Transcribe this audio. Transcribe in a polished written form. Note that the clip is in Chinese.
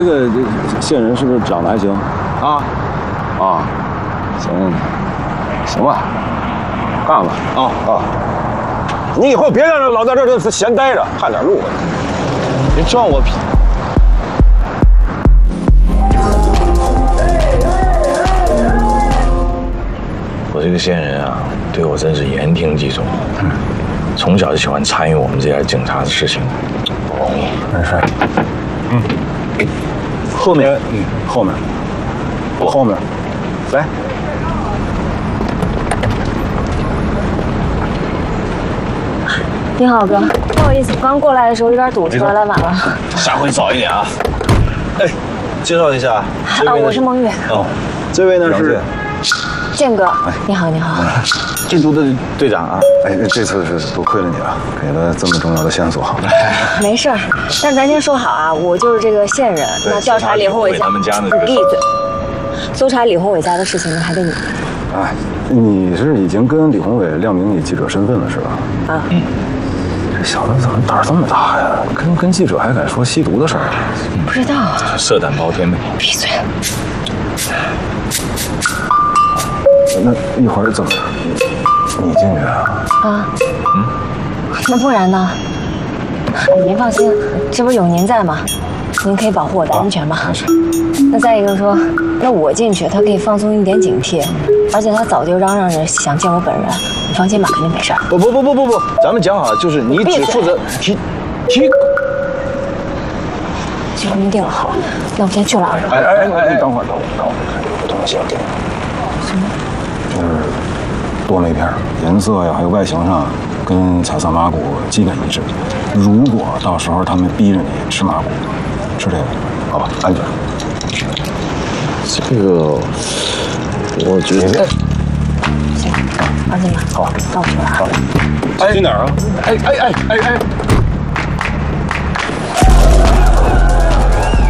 这线人是不是长得还行？ 啊， 行吧，干吧。 你以后别让人老在这闲待着，看点路。 别撞我！ 我这个线人啊，对我真是言听计从。从小就喜欢参与我们这点警察的事情，不容易。 没事。后面，后面，我后面，来。 你好，哥，不好意思，刚过来的时候有点堵车了，晚了。 下回早一点啊。哎，介绍一下， 我是孟玉。 哦， 这位呢是建哥，你好，你好。 禁毒的队长啊。 哎，这次是多亏了你了，给了这么重要的线索。 没事儿，但咱先说好啊，我就是这个线人。那调查李宏伟他们家的， 你闭嘴。搜查李宏伟家的事情呢，还得你。 哎，你是已经跟李宏伟亮明你记者身份了是吧？ 啊。 这小子怎么胆儿这么大呀？跟记者还敢说吸毒的事儿？ 不知道啊。 色胆包天呗。 闭嘴。 那一会儿怎么？你进去啊？ 啊。那不然呢？您放心，这不是有您在吗？您可以保护我的安全吗？那再一个说，那我进去，他可以放松一点警惕，而且他早就嚷嚷着想见我本人。你放心吧，肯定没事儿。 不，咱们讲好，就是你只负责提。 就这么定了，好，那我先去了啊。 哎，等会儿，东西给你。什么？就是多了一片，颜色呀，还有外形上跟彩色麻古基本一致。如果到时候他们逼着你吃麻古，吃这个，好吧，安全。 这个，我觉得。 行，放心吧。 好， 那我去了。 好，去哪儿啊？哎。